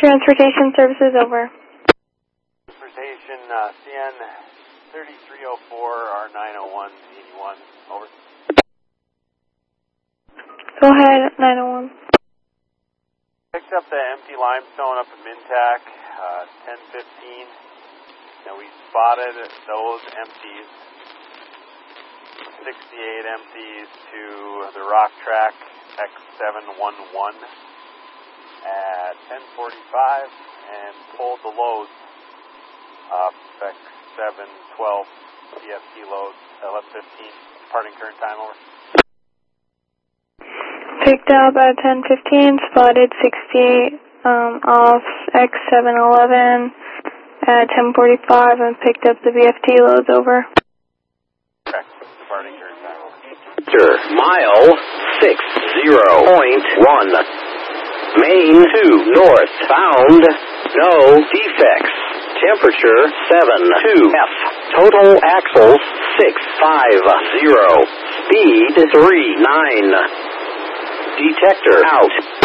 Transportation services over. Transportation, CN 3304 R90181, over. Go ahead, 901. Picked up the empty limestone up in Mintac, 1015, and we spotted those empties, 68 empties to the rock track X711 at 1045 and pulled the loads off X712 CFT loads, 1115, departing current time, over. Picked up at 10:15, spotted 68 off X711 at 10:45 and picked up the VFT loads, over. Correct, departing current time, over. Mile 60.1. Main 2 north, found, no defects. Temperature 72 F. Total axles 650. Speed 39. Detector out.